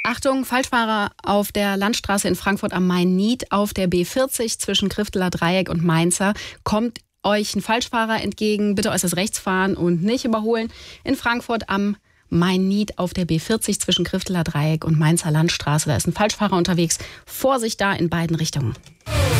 Achtung, Falschfahrer auf der Landstraße in Frankfurt am Main-Nied auf der B40 zwischen Grifteler Dreieck und Mainzer. Kommt euch ein Falschfahrer entgegen, bitte äußerst rechts fahren und nicht überholen. In Frankfurt am Main-Nied auf der B40 zwischen Grifteler Dreieck und Mainzer Landstraße. Da ist ein Falschfahrer unterwegs. Vorsicht da in beiden Richtungen.